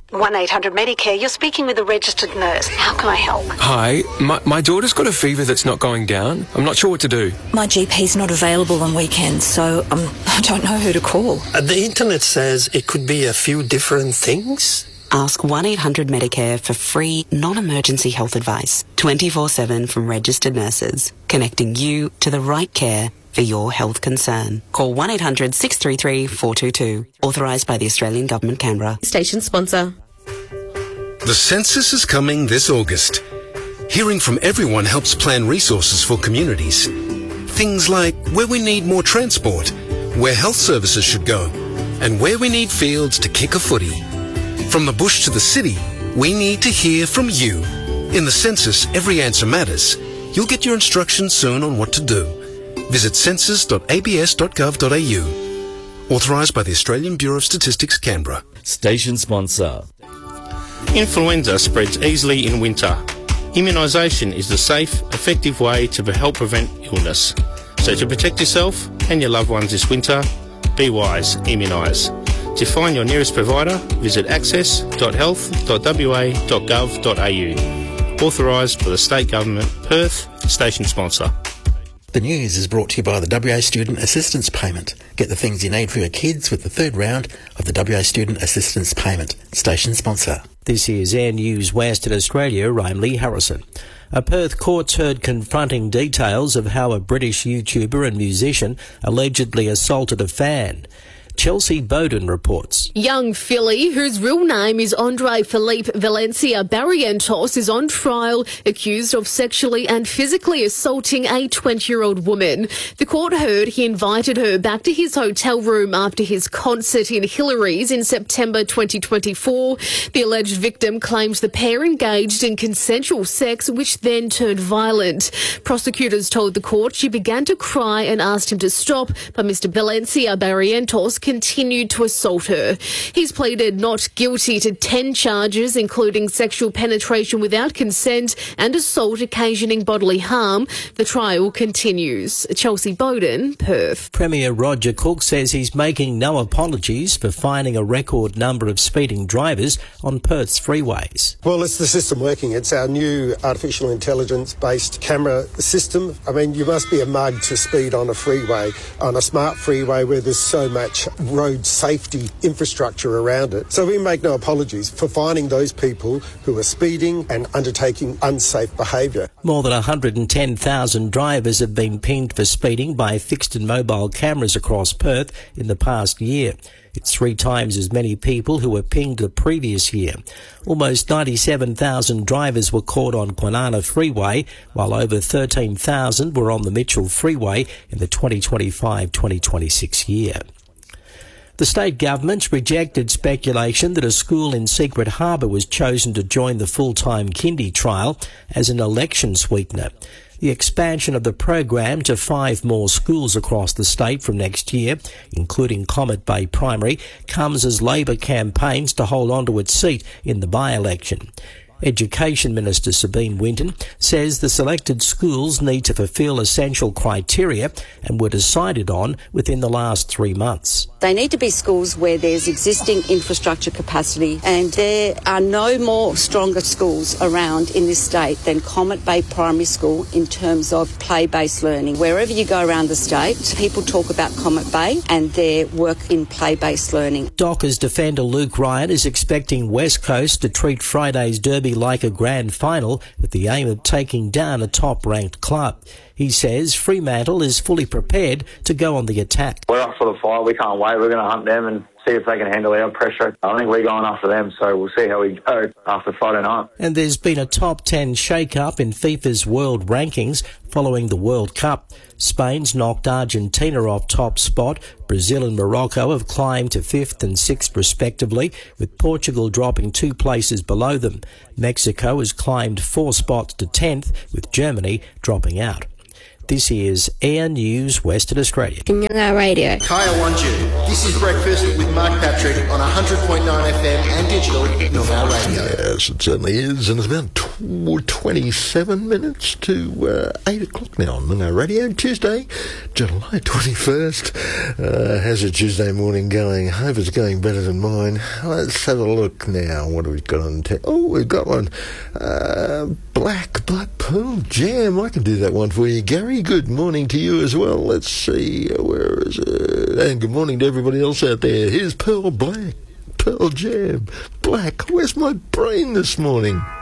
1-800-Medicare, you're speaking with a registered nurse. How can I help? Hi, my daughter's got a fever that's not going down. I'm not sure what to do. My GP's not available on weekends, so I don't know who to call. The internet says it could be a few different things. Ask 1-800-Medicare for free, non-emergency health advice, 24/7 from registered nurses, connecting you to the right care for your health concern. Call 1-800-633-422. Authorised by the Australian Government, Canberra. Station sponsor. The census is coming this August. Hearing from everyone helps plan resources for communities. Things like where we need more transport, where health services should go, and where we need fields to kick a footy. From the bush to the city, we need to hear from you. In the census, every answer matters. You'll get your instructions soon on what to do. Visit census.abs.gov.au. Authorised by the Australian Bureau of Statistics, Canberra. Station sponsor. Influenza spreads easily in winter. Immunisation is the safe, effective way to help prevent illness. So to protect yourself and your loved ones this winter, be wise, immunise. To find your nearest provider, visit access.health.wa.gov.au. Authorised by the State Government, Perth, station sponsor. The news is brought to you by the WA Student Assistance Payment. Get the things you need for your kids with the third round of the WA Student Assistance Payment. Station sponsor. This is Air News Western Australia. I'm Lee Harrison. A Perth court's heard confronting details of how a British YouTuber and musician allegedly assaulted a fan. Chelsea Bowden reports. Young Philly, whose real name is Andre Philippe Valencia Barrientos, is on trial accused of sexually and physically assaulting a 20-year-old woman. The court heard he invited her back to his hotel room after his concert in Hillary's in September 2024. The alleged victim claims the pair engaged in consensual sex, which then turned violent. Prosecutors told the court she began to cry and asked him to stop, but Mr. Valencia Barrientos continued to assault her. He's pleaded not guilty to 10 charges, including sexual penetration without consent and assault occasioning bodily harm. The trial continues. Chelsea Bowden, Perth. Premier Roger Cook says he's making no apologies for fining a record number of speeding drivers on Perth's freeways. Well, it's the system working. It's our new artificial intelligence-based camera system. I mean, you must be a mug to speed on a freeway, on a smart freeway where there's so much road safety infrastructure around it. So we make no apologies for finding those people who are speeding and undertaking unsafe behaviour. More than 110,000 drivers have been pinged for speeding by fixed and mobile cameras across Perth in the past year. It's 3 times as many people who were pinged the previous year. Almost 97,000 drivers were caught on Kwinana Freeway, while over 13,000 were on the Mitchell Freeway in the 2025-2026 year. The state government rejected speculation that a school in Secret Harbour was chosen to join the full-time kindy trial as an election sweetener. The expansion of the program to 5 more schools across the state from next year, including Comet Bay Primary, comes as Labor campaigns to hold on to its seat in the by-election. Education Minister Sabine Winton says the selected schools need to fulfil essential criteria and were decided on within the last 3 months. They need to be schools where there's existing infrastructure capacity, and there are no more stronger schools around in this state than Comet Bay Primary School in terms of play-based learning. Wherever you go around the state, people talk about Comet Bay and their work in play-based learning. Dockers defender Luke Ryan is expecting West Coast to treat Friday's Derby like a grand final with the aim of taking down a top-ranked club. He says Fremantle is fully prepared to go on the attack. We're up for the fight. We can't wait. We're going to hunt them and see if they can handle our pressure. I think we're going after them, so we'll see how we go after Friday night. And there's been a top 10 shake-up in FIFA's world rankings following the World Cup. Spain's knocked Argentina off top spot. Brazil and Morocco have climbed to 5th and 6th respectively, with Portugal dropping 2 places below them. Mexico has climbed 4 spots to 10th, with Germany dropping out. This is Air News Western Australia. Noongar Radio. Kaya Wanju. This is Breakfast with Mark Patrick on 100.9 FM and digital Noongar Radio. Yes, it certainly is, and it's about 27 minutes to 8 o'clock now on Mingo Radio, Tuesday, July 21st. How's your Tuesday morning going? Hope it's going better than mine. Let's have a look now. What have we got on we've got one. Black Pearl Jam. I can do that one for you, Gary. Good morning to you as well. Let's see, where is it? And good morning to everybody else out there. Here's Pearl Jam. Black. Where's my brain this morning?